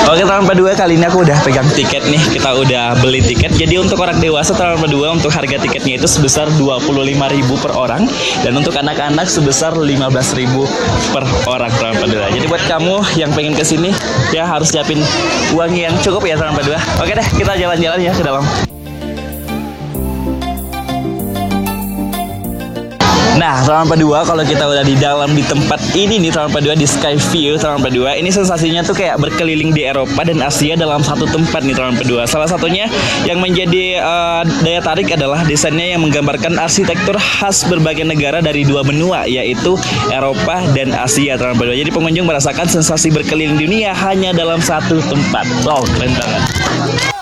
Oke, Taman Padua kali ini aku udah pegang tiket nih. Kita udah beli tiket. Jadi untuk orang dewasa Taman Padua untuk harga tiketnya itu sebesar 25.000 per orang, dan untuk anak-anak sebesar 15.000 per orang Taman Padua. Jadi buat kamu yang pengen kesini ya harus siapin uang yang cukup ya Taman Padua. Oke deh, kita jalan-jalan ya ke dalam. Nah, Taman Padua kalau kita udah di dalam di tempat ini nih, Taman Padua di Sky View Taman Padua, ini sensasinya tuh kayak berkeliling di Eropa dan Asia dalam satu tempat nih Taman Padua. Salah satunya yang menjadi daya tarik adalah desainnya yang menggambarkan arsitektur khas berbagai negara dari dua benua, yaitu Eropa dan Asia Taman Padua. Jadi pengunjung merasakan sensasi berkeliling dunia hanya dalam satu tempat. Wow, keren banget.